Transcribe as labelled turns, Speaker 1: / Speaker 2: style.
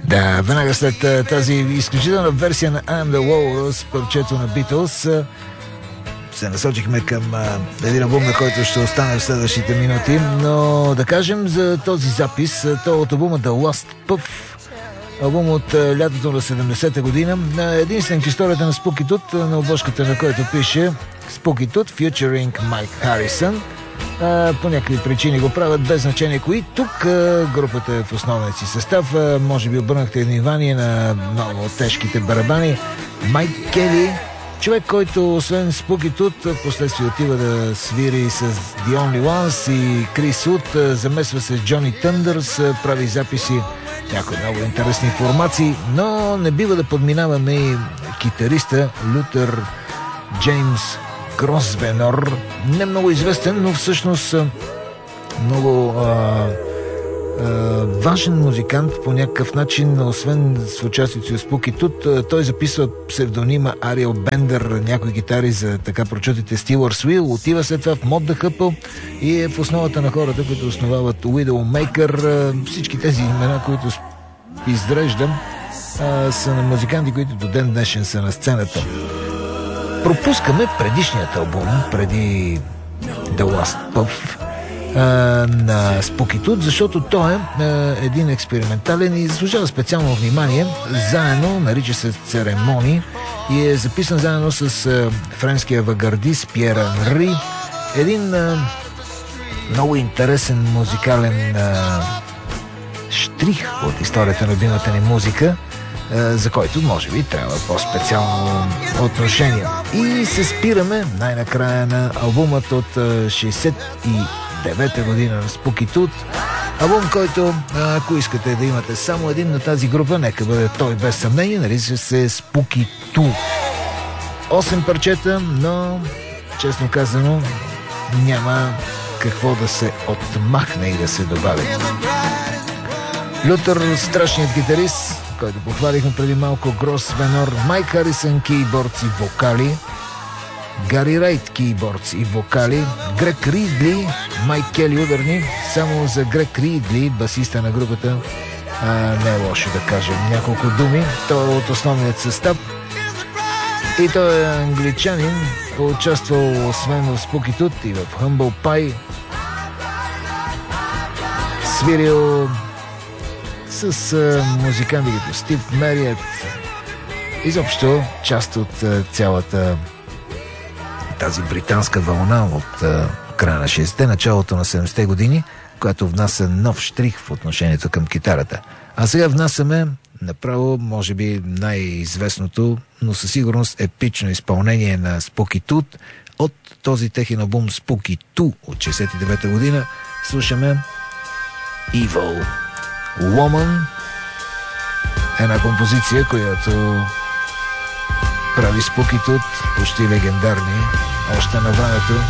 Speaker 1: Да, веднага след тази изключителна версия на I'm the Walrus, парчето на Beatles, се насочихме към един албум, на който ще остане в следващите минути, но да кажем за този запис, то от албума The Last Puff, албум от лятото на 70-та година, единствен в историята на Spooky Tooth, на обложката на който пише Spooky Tooth featuring Mike Harrison. По някакви причини го правят, без значение кои. Тук групата е в основния си състав. Може би обърнахте внимание на много тежките барабани. Майк Кели, човек, който освен Spooky Tooth, последствие отива да свири с The Only Ones и Крис Уд, замесва се с Джони Тъндърс, прави записи, някои много интересни формации, но не бива да подминаваме и китариста Лютер Джеймс Гросвенор, не много известен, но всъщност много важен музикант по някакъв начин, освен с участието в Spooky Tooth. Той записва псевдонима Ариел Бендер, някои гитари за така прочутите Steelers Wheel, отива след това в Mod the Couple и е в основата на хората, които основават Widowmaker. Всички тези имена, които изреждам, са на музиканти, които до ден днешен са на сцената. Пропускаме предишният албум, преди The Last Puff, на Spooky Tooth, защото той е един експериментален и заслужава специално внимание. Заедно, нарича се Церемони и е записан заедно с френския авангардист Пьер Анри. Един много интересен музикален штрих от историята на любимата ни музика, за който може би трябва по-специално отношение. И се спираме най-накрая на албумът от 69-та година на Spooky Tooth. Албум, който, ако искате да имате само един на тази група, нека бъде той без съмнение, нарича се Spooky Tooth. 8 парчета, но честно казано няма какво да се отмахне и да се добави. Лютер, страшният гитарист, който похвалихме преди малко, Гросвенор, Майк Харисън, кейбордс и вокали, Гари Райт, кейбордс и вокали, Грег Ридли, Майк Кели ударни. Само за Грег Ридли, басиста на групата, не е лошо да кажем няколко думи. Той е от основният състав и той е англичанин, участвал освен в Spooky Tooth и в Humble Pie, свирил с музиканти като Стив Мериет, изобщо част от цялата тази британска вълна от края на 60-те, началото на 70-те години, която внася нов штрих в отношението към китарата. А сега внасяме направо, може би най-известното, но със сигурност епично изпълнение на Spooky Tooth от този техен албум Spooky 2 от 69-та година. Слушаме Evil Woman, една композиция, която прави Spooky Tooth почти легендарни още на времето